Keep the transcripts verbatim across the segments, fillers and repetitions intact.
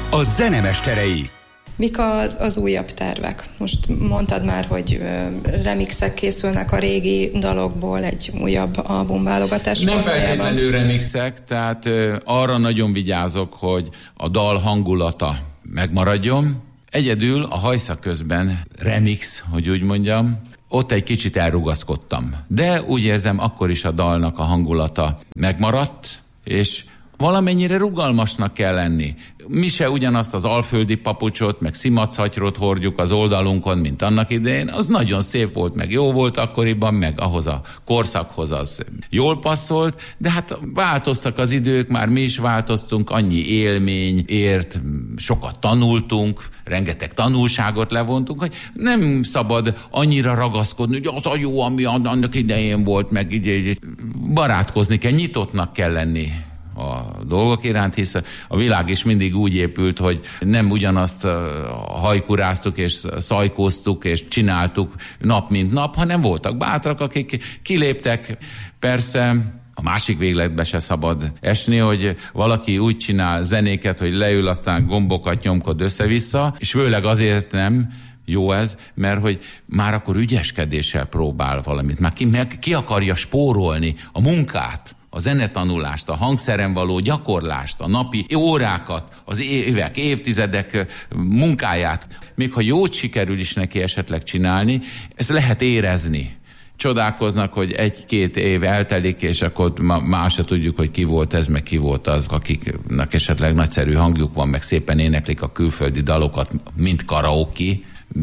A zenemesterei. Mik az, az újabb tervek? Most mondtad már, hogy remixek készülnek a régi dalokból, egy újabb albumválogatás Nem formájában. feltétlenül remixek, tehát ö, arra nagyon vigyázok, hogy a dal hangulata megmaradjon. Egyedül a hajsza közben remix, hogy úgy mondjam, ott egy kicsit elrugaszkodtam. De úgy érzem, akkor is a dalnak a hangulata megmaradt, és valamennyire rugalmasnak kell lenni. Mi se ugyanazt az alföldi papucsot, meg szimachatyrot hordjuk az oldalunkon, mint annak idején. Az nagyon szép volt, meg jó volt akkoriban, meg ahhoz a korszakhoz az jól passzolt, de hát változtak az idők, már mi is változtunk, annyi élmény ért, sokat tanultunk, rengeteg tanulságot levontunk, hogy nem szabad annyira ragaszkodni, hogy az a jó, ami annak idején volt, meg így, így barátkozni kell, nyitottnak kell lenni a dolgok iránt, hisz a világ is mindig úgy épült, hogy nem ugyanazt hajkuráztuk és szajkóztuk és csináltuk nap mint nap, hanem voltak bátrak, akik kiléptek. Persze a másik végletbe se szabad esni, hogy valaki úgy csinál zenéket, hogy leül, aztán gombokat nyomkod össze-vissza, és főleg azért nem jó ez, mert hogy már akkor ügyeskedéssel próbál valamit. Már ki, ki akarja spórolni a munkát, a zenetanulást, a hangszeren való gyakorlást, a napi órákat, az évek, évtizedek munkáját, még ha jót sikerül is neki esetleg csinálni, ezt lehet érezni. Csodálkoznak, hogy egy-két év eltelik, és akkor már se tudjuk, hogy ki volt ez, meg ki volt az, akiknek esetleg nagyszerű hangjuk van, meg szépen éneklik a külföldi dalokat, mint karaoke,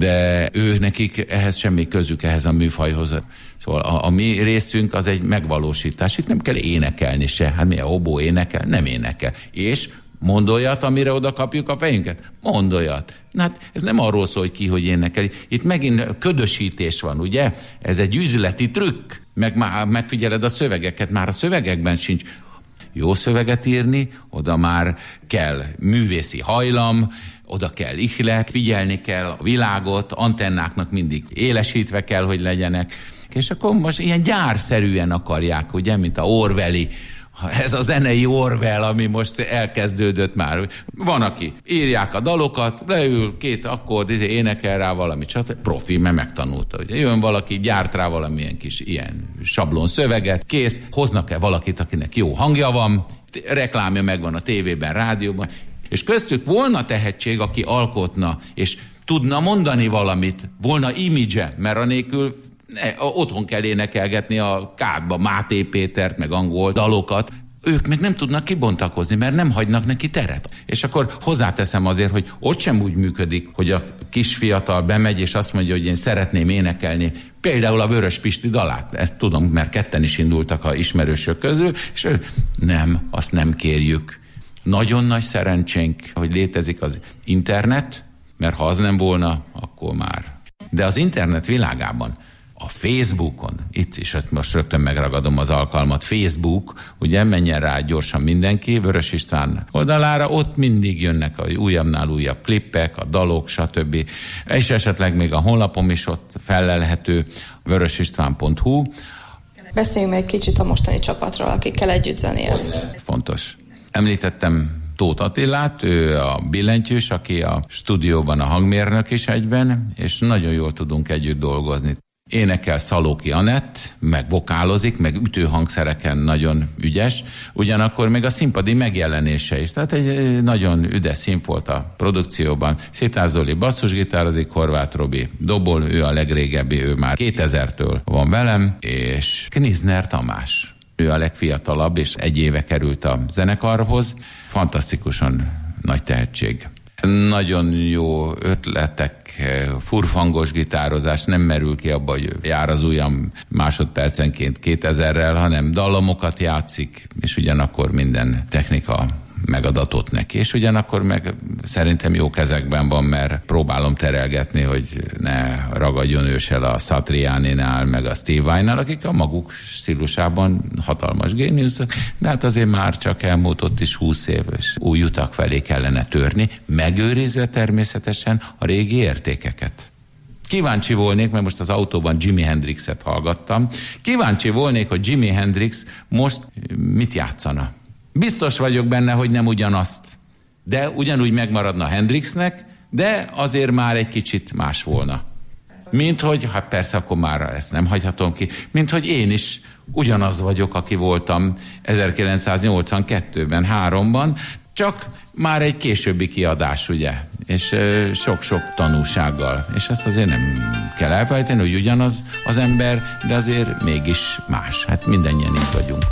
de ő nekik ehhez semmi közük, ehhez a műfajhoz. Szóval a, a mi részünk az egy megvalósítás. Itt nem kell énekelni se. Hát mi a obó énekel? Nem énekel. És mondd olyat, amire oda kapjuk a fejünket? Mondd olyat. Na hát ez nem arról szól, hogy ki, hogy énekel. Itt megint ködösítés van, ugye? Ez egy üzleti trükk. Meg, már megfigyeled a szövegeket, már a szövegekben sincs. Jó szöveget írni, oda már kell művészi hajlam, oda kell ihlet, figyelni kell a világot, antennáknak mindig élesítve kell, hogy legyenek. És akkor most ilyen gyárszerűen akarják, ugye, mint a Orwelli, ez a zenei Orwell, ami most elkezdődött már. Van, aki írják a dalokat, leül, két akkord, énekel rá valamit, stb. Profi, mert megtanulta. Ugye. Jön valaki, gyárt rá valamilyen kis ilyen sablon szöveget, kész, hoznak-e valakit, akinek jó hangja van, reklámja megvan a tévében, rádióban, és köztük volna tehetség, aki alkotna, és tudna mondani valamit, volna image, mert anélkül ne, otthon kell énekelgetni a kádba Máté Pétert, meg angol dalokat. Ők meg nem tudnak kibontakozni, mert nem hagynak neki teret. És akkor hozzáteszem azért, hogy ott sem úgy működik, hogy a kis fiatal bemegy, és azt mondja, hogy én szeretném énekelni például a Vörös Pisti dalát. Ezt tudom, mert ketten is indultak a ismerősök közül, és ő nem, azt nem kérjük. Nagyon nagy szerencsénk, hogy létezik az internet, mert ha az nem volna, akkor már. De az internet világában, a Facebookon, itt is most rögtön megragadom az alkalmat, Facebook, ugye menjen rá gyorsan mindenki, Vörös István oldalára, ott mindig jönnek a újabbnál újabb klippek, a dalok, stb. És esetleg még a honlapom is ott fellelhető, vörösistván pont hu. Beszéljünk egy kicsit a mostani csapatról, akikkel együtt zenélsz. Fontos. Említettem Tóth Attilát, ő a billentyűs, aki a stúdióban a hangmérnök is egyben, és nagyon jól tudunk együtt dolgozni. Énekel Szalóki Anett, meg vokálozik, meg ütőhangszereken nagyon ügyes, ugyanakkor még a színpadi megjelenése is. Tehát egy nagyon üdes szín volt a produkcióban. Szétár Zoli basszusgitározik, Horváth Robi dobol, ő a legrégebbi, ő már kétezertől van velem, és Knizner Tamás. Ő a legfiatalabb, és egy éve került a zenekarhoz. Fantasztikusan nagy tehetség. Nagyon jó ötletek, furfangos gitározás, nem merül ki abba, hogy jár az ujjam másodpercenként kétezerrel, hanem dallamokat játszik, és ugyanakkor minden technika megadatott neki. És ugyanakkor meg szerintem jó kezekben van, mert próbálom terelgetni, hogy ne ragadjon ősel a Satrianinál, meg a Steve Vai-nál, akik a maguk stílusában hatalmas géniuszok, de hát azért már csak elmúlt ott is húsz év, és új utak felé kellene törni, megőrizve természetesen a régi értékeket. Kíváncsi volnék, mert most az autóban Jimi Hendrixet hallgattam, kíváncsi volnék, hogy Jimi Hendrix most mit játszana. Biztos vagyok benne, hogy nem ugyanazt, De ugyanúgy megmaradna Hendrixnek, de azért már egy kicsit más volna. Mint hogy, hát persze, akkor már ezt nem hagyhatom ki, mint hogy én is ugyanaz vagyok, aki voltam ezerkilencszáznyolcvankettőben, háromban, csak már egy későbbi kiadás, ugye, és ö, sok-sok tanúsággal. És ezt azért nem kell elfelejteni, hogy ugyanaz az ember, de azért mégis más. Hát mindannyian így vagyunk.